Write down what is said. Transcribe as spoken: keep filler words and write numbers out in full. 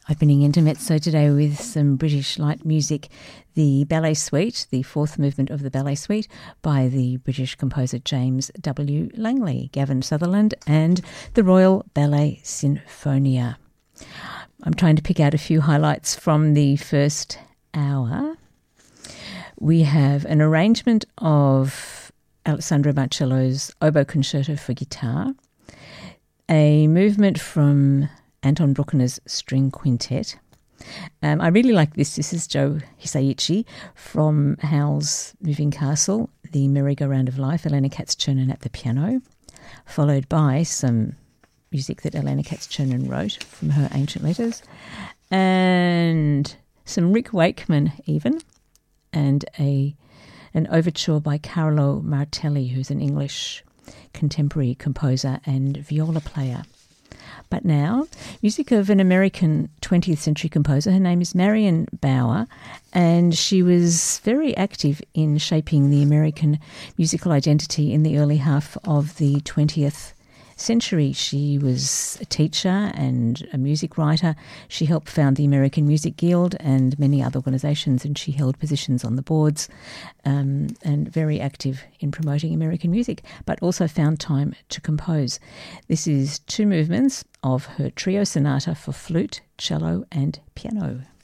Opening intermezzo today with some British light music, the Ballet Suite, the fourth movement of the Ballet Suite by the British composer James W. Langley, Gavin Sutherland, and the Royal Ballet Sinfonia. I'm trying to pick out a few highlights from the first hour. We have an arrangement of Alessandro Marcello's Oboe Concerto for Guitar, a movement from Anton Bruckner's String Quintet. Um, I really like this. This is Joe Hisaichi from Howl's Moving Castle, The Merry-Go-Round of Life, Elena Katz-Chernin at the piano, followed by some music that Elena Katz-Chernin wrote from her Ancient Letters, and some Rick Wakeman even, and a an overture by Carlo Martelli, who's an English contemporary composer and viola player. But now, music of an American twentieth century composer. Her name is Marion Bauer, and she was very active in shaping the American musical identity in the early half of the twentieth century. She was a teacher and a music writer. She helped found the American Music Guild and many other organisations, and she held positions on the boards um, and very active in promoting American music, but also found time to compose. This is two movements of her trio sonata for flute, cello and piano.